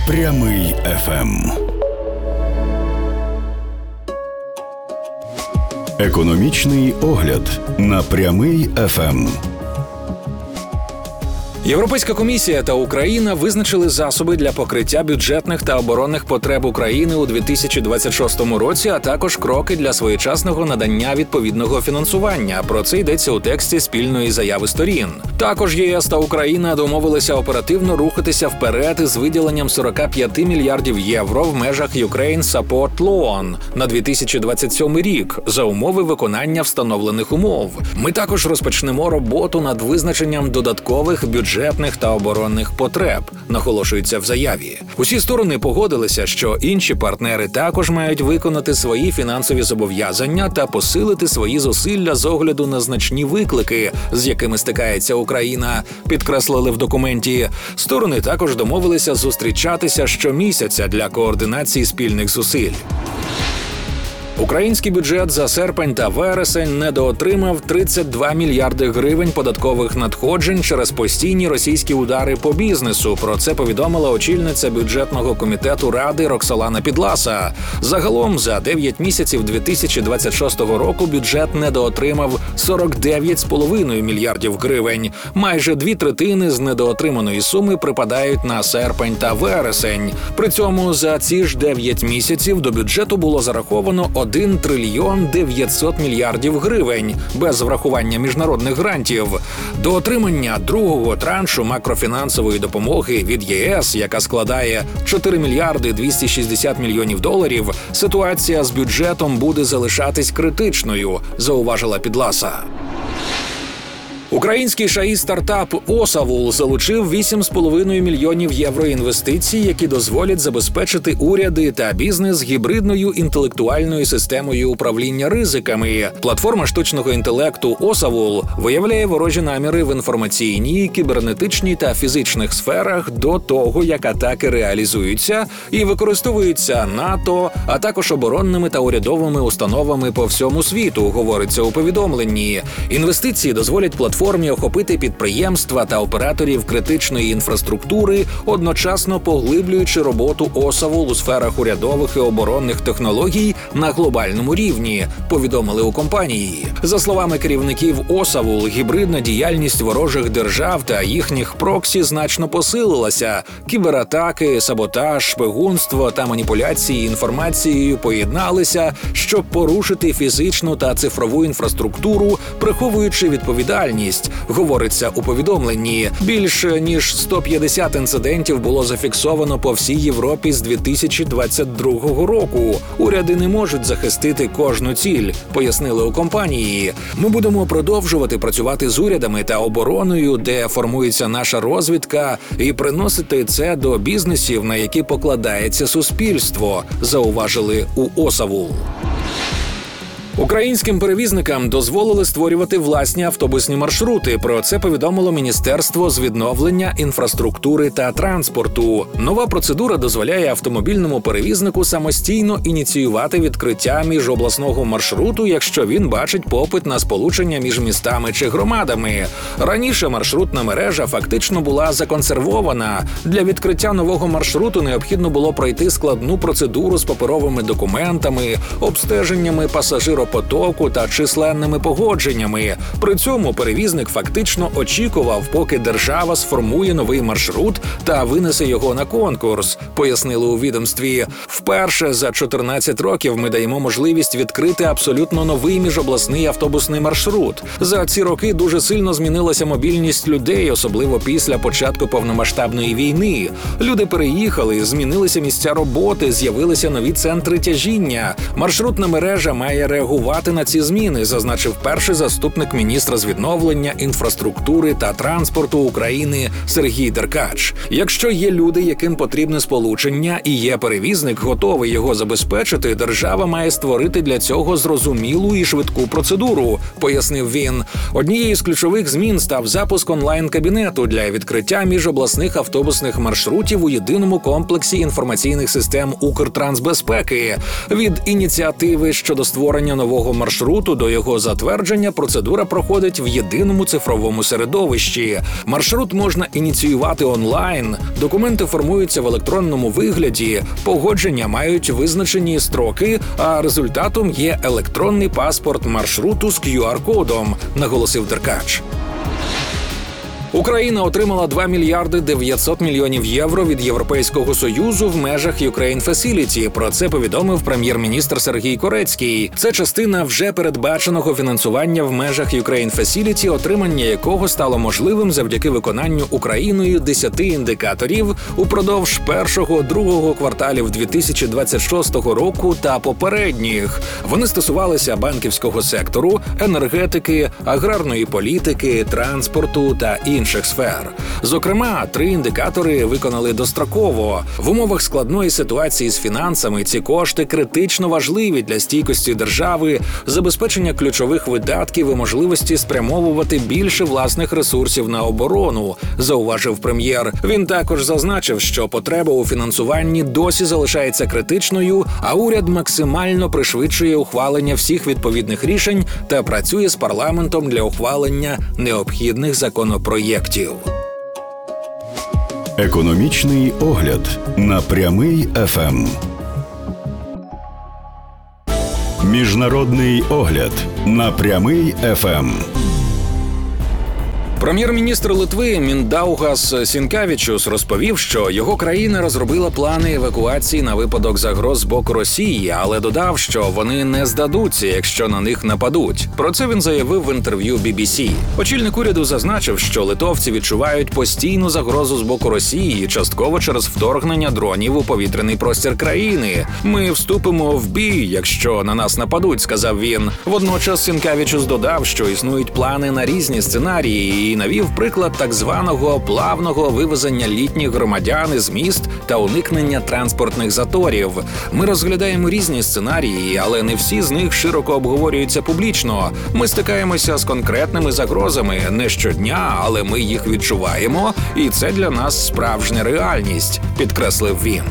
Прямий ФМ. Економічний огляд на Прямий ФМ. Європейська комісія та Україна визначили засоби для покриття бюджетних та оборонних потреб України у 2026 році, а також кроки для своєчасного надання відповідного фінансування. Про це йдеться у тексті спільної заяви сторін. Також єС та Україна домовилися оперативно рухатися вперед із виділенням 45 мільярдів євро в межах Ukraine Support Loan на 2027 рік за умови виконання встановлених умов. Ми також розпочнемо роботу над визначенням додаткових бюджетних та оборонних потреб, наголошується в заяві. Усі сторони погодилися, що інші партнери також мають виконати свої фінансові зобов'язання та посилити свої зусилля з огляду на значні виклики, з якими стикається Україна, підкреслили в документі. Сторони також домовилися зустрічатися щомісяця для координації спільних зусиль. Український бюджет за серпень та вересень недоотримав 32 мільярди гривень податкових надходжень через постійні російські удари по бізнесу. Про це повідомила очільниця бюджетного комітету Ради Роксолана Підласа. Загалом за 9 місяців 2026 року бюджет недоотримав 49,5 мільярдів гривень. Майже 2/3 з недоотриманої суми припадають на серпень та вересень. При цьому за ці ж 9 місяців до бюджету було зараховано 1 трильйон 900 мільярдів гривень без врахування міжнародних грантів. До отримання другого траншу макрофінансової допомоги від ЄС, яка складає 4 мільярди 260 мільйонів доларів, ситуація з бюджетом буде залишатись критичною, зауважила Підласа. Український ШАІ-стартап «Осавул» залучив 8,5 мільйонів євро інвестицій, які дозволять забезпечити уряди та бізнес гібридною інтелектуальною системою управління ризиками. Платформа штучного інтелекту «Осавул» виявляє ворожі наміри в інформаційній, кібернетичній та фізичних сферах до того, як атаки реалізуються і використовуються НАТО, а також оборонними та урядовими установами по всьому світу, говориться у повідомленні. Інвестиції дозволять платформі охопити підприємства та операторів критичної інфраструктури, одночасно поглиблюючи роботу «Осавул» у сферах урядових і оборонних технологій на глобальному рівні, повідомили у компанії. За словами керівників «Осавул», гібридна діяльність ворожих держав та їхніх проксі значно посилилася. Кібератаки, саботаж, шпигунство та маніпуляції інформацією поєдналися, щоб порушити фізичну та цифрову інфраструктуру, приховуючи відповідальність, говориться у повідомленні. Більше ніж 150 інцидентів було зафіксовано по всій Європі з 2022 року. Уряди не можуть захистити кожну ціль, пояснили у компанії. Ми будемо продовжувати працювати з урядами та обороною, де формується наша розвідка, і приносити це до бізнесів, на які покладається суспільство, зауважили у «Осавул». Українським перевізникам дозволили створювати власні автобусні маршрути. Про це повідомило Міністерство з відновлення інфраструктури та транспорту. Нова процедура дозволяє автомобільному перевізнику самостійно ініціювати відкриття міжобласного маршруту, якщо він бачить попит на сполучення між містами чи громадами. Раніше маршрутна мережа фактично була законсервована. Для відкриття нового маршруту необхідно було пройти складну процедуру з паперовими документами, обстеженнями пасажиропотоку та численними погодженнями. При цьому перевізник фактично очікував, поки держава сформує новий маршрут та винесе його на конкурс, пояснили у відомстві. Вперше за 14 років ми даємо можливість відкрити абсолютно новий міжобласний автобусний маршрут. За ці роки дуже сильно змінилася мобільність людей, особливо після початку повномасштабної війни. Люди переїхали, змінилися місця роботи, з'явилися нові центри тяжіння. Маршрутна мережа має реагувати на ці зміни, зазначив перший заступник міністра з відновлення інфраструктури та транспорту України Сергій Деркач. Якщо є люди, яким потрібне сполучення, і є перевізник, готовий його забезпечити, держава має створити для цього зрозумілу і швидку процедуру, пояснив він. Однією з ключових змін став запуск онлайн-кабінету для відкриття міжобласних автобусних маршрутів у єдиному комплексі інформаційних систем Укртрансбезпеки. Від ініціативи щодо створення нового нового маршруту до його затвердження процедура проходить в єдиному цифровому середовищі. Маршрут можна ініціювати онлайн, документи формуються в електронному вигляді, погодження мають визначені строки, а результатом є електронний паспорт маршруту з QR-кодом, наголосив Деркач. Україна отримала 2 мільярди 900 мільйонів євро від Європейського Союзу в межах Ukraine Facility. Про це повідомив прем'єр-міністр Сергій Корецький. Це частина вже передбаченого фінансування в межах Ukraine Facility, отримання якого стало можливим завдяки виконанню Україною 10 індикаторів упродовж першого-другого кварталів 2026 року та попередніх. Вони стосувалися банківського сектору, енергетики, аграрної політики, транспорту та інших сфер. Зокрема, 3 індикатори виконали достроково. В умовах складної ситуації з фінансами ці кошти критично важливі для стійкості держави, забезпечення ключових видатків і можливості спрямовувати більше власних ресурсів на оборону, зауважив прем'єр. Він також зазначив, що потреба у фінансуванні досі залишається критичною, а уряд максимально пришвидшує ухвалення всіх відповідних рішень та працює з парламентом для ухвалення необхідних законопроєктів. Економічний огляд на Прямий ФМ. Міжнародний огляд на Прямий ФМ. Прем'єр-міністр Литви Міндаугас Сінкевічус розповів, що його країна розробила плани евакуації на випадок загроз з боку Росії, але додав, що вони не здадуться, якщо на них нападуть. Про це він заявив в інтерв'ю BBC. Очільник уряду зазначив, що литовці відчувають постійну загрозу з боку Росії, частково через вторгнення дронів у повітряний простір країни. Ми вступимо в бій, якщо на нас нападуть, сказав він. Водночас Сінкевічус додав, що існують плани на різні сценарії, і навів приклад так званого плавного вивезення літніх громадян із міст та уникнення транспортних заторів. Ми розглядаємо різні сценарії, але не всі з них широко обговорюються публічно. Ми стикаємося з конкретними загрозами не щодня, але ми їх відчуваємо, і це для нас справжня реальність, підкреслив він.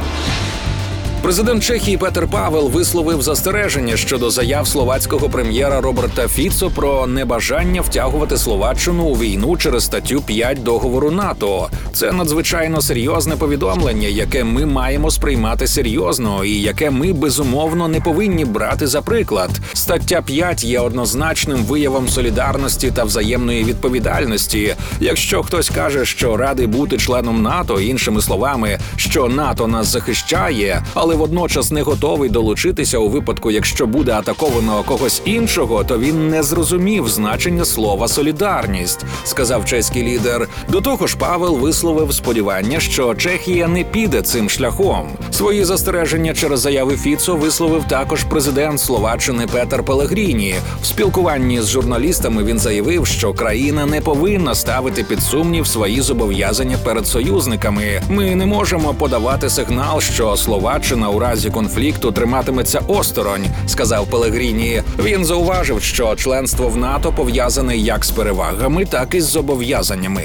Президент Чехії Петер Павел висловив застереження щодо заяв словацького прем'єра Роберта Фіцо про небажання втягувати Словаччину у війну через статтю 5 договору НАТО. Це надзвичайно серйозне повідомлення, яке ми маємо сприймати серйозно і яке ми, безумовно, не повинні брати за приклад. Стаття 5 є однозначним виявом солідарності та взаємної відповідальності. Якщо хтось каже, що радий бути членом НАТО, іншими словами, що НАТО нас захищає, але водночас не готовий долучитися у випадку, якщо буде атаковано когось іншого, то він не зрозумів значення слова «солідарність», сказав чеський лідер. До того ж, Павел висловив сподівання, що Чехія не піде цим шляхом. Свої застереження через заяви Фіцо висловив також президент Словаччини Петер Пелегріні. В спілкуванні з журналістами він заявив, що країна не повинна ставити під сумнів свої зобов'язання перед союзниками. Ми не можемо подавати сигнал, що Словаччина у разі конфлікту триматиметься осторонь, сказав Пелегріні. Він зауважив, що членство в НАТО пов'язане як з перевагами, так і з зобов'язаннями.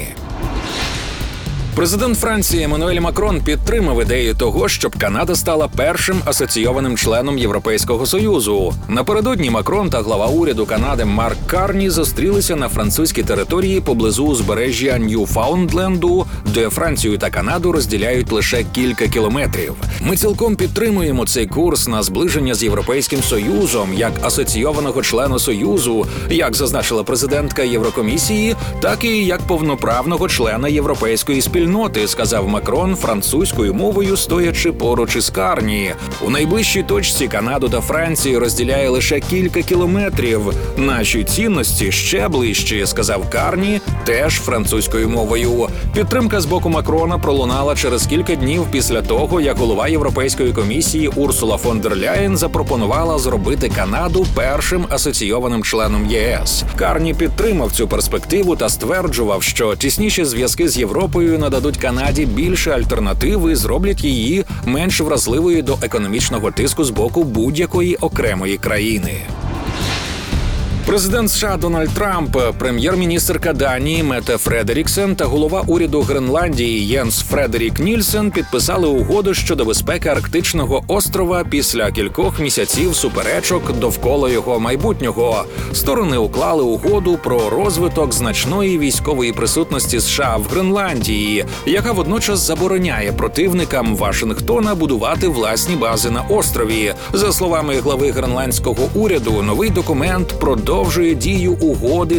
Президент Франції Еммануель Макрон підтримав ідею того, щоб Канада стала першим асоційованим членом Європейського Союзу. Напередодні Макрон та глава уряду Канади Марк Карні зустрілися на французькій території поблизу узбережжя Ньюфаундленду, де Францію та Канаду розділяють лише кілька кілометрів. Ми цілком підтримуємо цей курс на зближення з Європейським Союзом як асоційованого члена Союзу, як зазначила президентка Єврокомісії, так і як повноправного члена Європейської спільноти, сказав Макрон французькою мовою, стоячи поруч із Карні. У найближчій точці Канаду та Францію розділяє лише кілька кілометрів. Наші цінності ще ближчі, сказав Карні, теж французькою мовою. Підтримка з боку Макрона пролунала через кілька днів після того, як голова Європейської комісії Урсула фон дер Ляєн запропонувала зробити Канаду першим асоційованим членом ЄС. Карні підтримав цю перспективу та стверджував, що тісніші зв'язки з Європою нададуть Канаді більше альтернатив і зроблять її менш вразливою до економічного тиску з боку будь-якої окремої країни. Президент США Дональд Трамп, прем'єр-міністерка Данії Мете Фредеріксен та голова уряду Гренландії Єнс Фредерік Нільсен підписали угоду щодо безпеки арктичного острова після кількох місяців суперечок довкола його майбутнього. Сторони уклали угоду про розвиток значної військової присутності США в Гренландії, яка водночас забороняє противникам Вашингтона будувати власні бази на острові. За словами глави гренландського уряду, новий документ продовжує дію угоди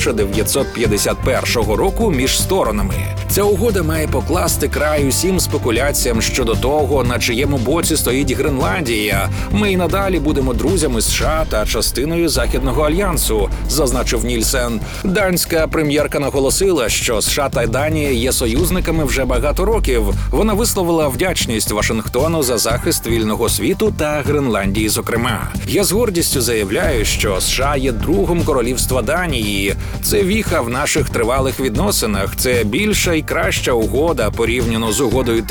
1951 року між сторонами. Ця угода має покласти край усім спекуляціям щодо того, на чиєму боці стоїть Гренландія. Ми й надалі будемо друзями США та частиною Західного альянсу, зазначив Нільсен. Данська прем'єрка наголосила, що США та Данія є союзниками вже багато років. Вона висловила вдячність Вашингтону за захист вільного світу та Гренландії, зокрема. Я з гордістю заявляю, що США є другом королівства Данії. Це віха в наших тривалих відносинах. Це більша і краща угода порівняно з угодою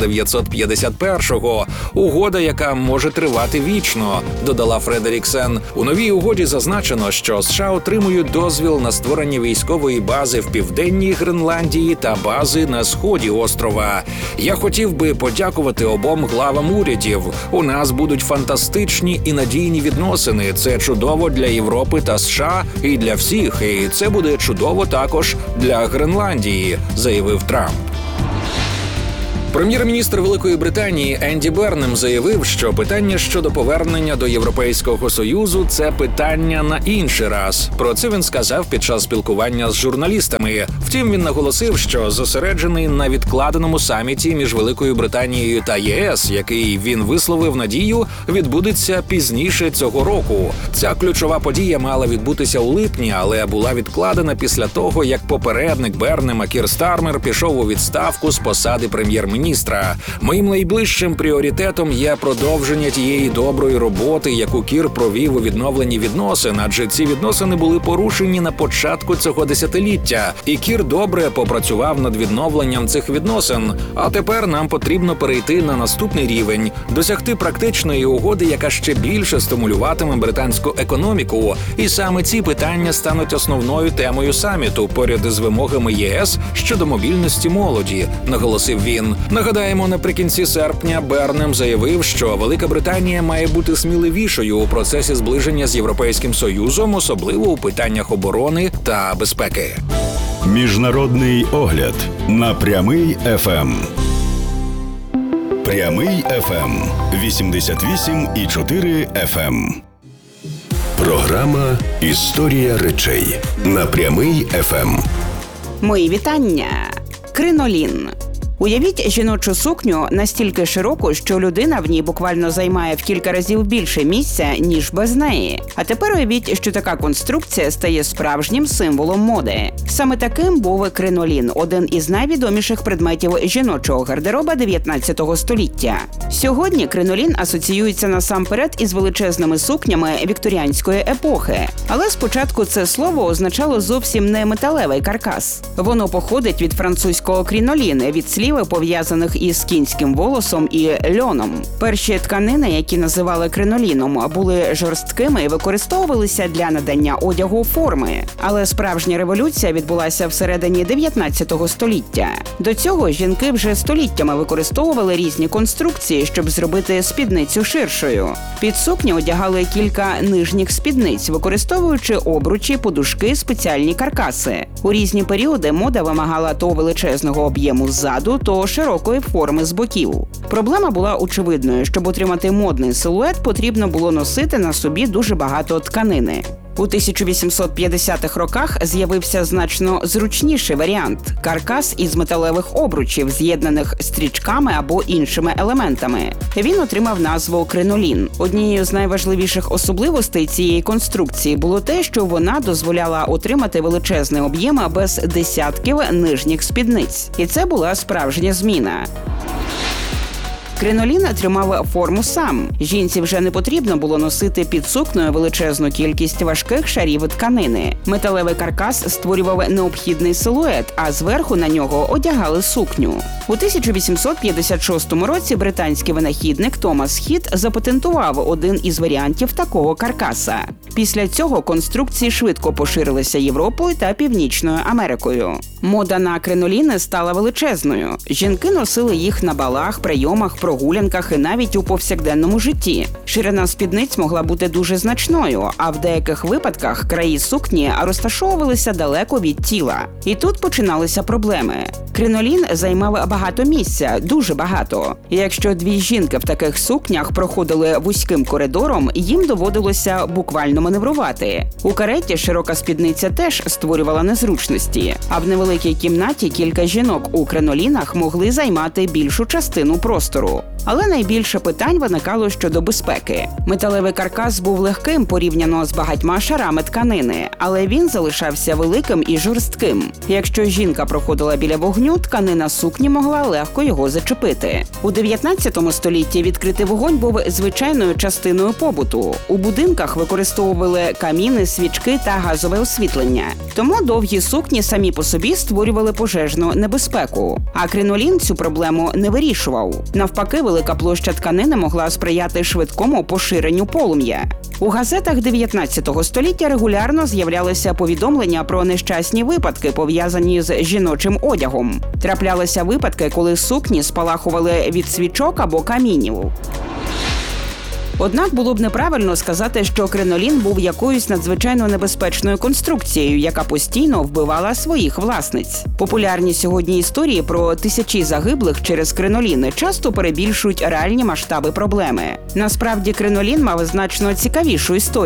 1951-го. Угода, яка може тривати вічно, додала Фредеріксен. У новій угоді зазначено, що США отримують дозвіл на створення військової бази в південній Гренландії та бази на сході острова. Я хотів би подякувати обом главам урядів. У нас будуть фантастичні і надійні відносини. Це чудово для Європи та США і для всіх. І це буде чудово також для Гренландії, заявив Трамп. Прем'єр-міністр Великої Британії Енді Бернем заявив, що питання щодо повернення до Європейського Союзу – це питання на інший раз. Про це він сказав під час спілкування з журналістами. Втім, він наголосив, що зосереджений на відкладеному саміті між Великою Британією та ЄС, який він висловив надію, відбудеться пізніше цього року. Ця ключова подія мала відбутися у липні, але була відкладена після того, як попередник Бернема Кір Стармер пішов у відставку з посади прем'єр-міністра. Моїм найближчим пріоритетом є продовження тієї доброї роботи, яку Кір провів у відновленні відносин, адже ці відносини були порушені на початку цього десятиліття. І Кір добре попрацював над відновленням цих відносин. А тепер нам потрібно перейти на наступний рівень, досягти практичної угоди, яка ще більше стимулюватиме британську економіку. І саме ці питання стануть основною темою саміту, поряд із вимогами ЄС щодо мобільності молоді, наголосив він. Нагадаємо, наприкінці серпня Бернем заявив, що Велика Британія має бути сміливішою у процесі зближення з Європейським Союзом, особливо у питаннях оборони та безпеки. Міжнародний огляд на Прямий ФМ. Прямий ФМ 88,4 FM. Програма «Історія речей» на Прямий ФМ. Мої вітання. Кринолін. Уявіть жіночу сукню настільки широку, що людина в ній буквально займає в кілька разів більше місця, ніж без неї. А тепер уявіть, що така конструкція стає справжнім символом моди. Саме таким був кринолін – один із найвідоміших предметів жіночого гардероба 19 століття. Сьогодні кринолін асоціюється насамперед із величезними сукнями вікторіанської епохи. Але спочатку це слово означало зовсім не металевий каркас. Воно походить від французького крінолін, від слів, пов'язаних із кінським волосом і льоном. Перші тканини, які називали криноліном, були жорсткими і використовувалися для надання одягу форми. Але справжня революція відбулася всередині 19 століття. До цього жінки вже століттями використовували різні конструкції, щоб зробити спідницю ширшою. Під сукню одягали кілька нижніх спідниць, використовуючи обручі, подушки, спеціальні каркаси. У різні періоди мода вимагала то величезного об'єму ззаду, то широкої форми з боків. Проблема була очевидною. Щоб отримати модний силует, потрібно було носити на собі дуже багато тканини. У 1850-х роках з'явився значно зручніший варіант – каркас із металевих обручів, з'єднаних стрічками або іншими елементами. Він отримав назву кринолін. Однією з найважливіших особливостей цієї конструкції було те, що вона дозволяла отримати величезний об'єм без десятків нижніх спідниць. І це була справжня зміна. Кринолін тримав форму сам. Жінці вже не потрібно було носити під сукнею величезну кількість важких шарів тканини. Металевий каркас створював необхідний силует, а зверху на нього одягали сукню. У 1856 році британський винахідник Томас Хіт запатентував один із варіантів такого каркаса. Після цього конструкції швидко поширилися Європою та Північною Америкою. Мода на криноліни стала величезною. Жінки носили їх на балах, прийомах, прогулянках і навіть у повсякденному житті. Ширина спідниць могла бути дуже значною, а в деяких випадках краї сукні розташовувалися далеко від тіла. І тут починалися проблеми. Кринолін займав багато місця, дуже багато. І якщо дві жінки в таких сукнях проходили вузьким коридором, їм доводилося буквально маневрувати. У кареті широка спідниця теж створювала незручності, а в невеликій кімнаті кілька жінок у кринолінах могли займати більшу частину простору. Але найбільше питань виникало щодо безпеки. Металевий каркас був легким порівняно з багатьма шарами тканини, але він залишався великим і жорстким. Якщо жінка проходила біля вогню, тканина сукні могла легко його зачепити. У 19 столітті відкритий вогонь був звичайною частиною побуту. У будинках використовували каміни, свічки та газове освітлення. Тому довгі сукні самі по собі створювали пожежну небезпеку. А кринолін цю проблему не вирішував. Навпаки, велика площа тканини могла сприяти швидкому поширенню полум'я. У газетах 19 століття регулярно з'являлися повідомлення про нещасні випадки, пов'язані з жіночим одягом. Траплялися випадки, коли сукні спалахували від свічок або камінів. Однак було б неправильно сказати, що кринолін був якоюсь надзвичайно небезпечною конструкцією, яка постійно вбивала своїх власниць. Популярні сьогодні історії про тисячі загиблих через криноліни часто перебільшують реальні масштаби проблеми. Насправді кринолін мав значно цікавішу історію.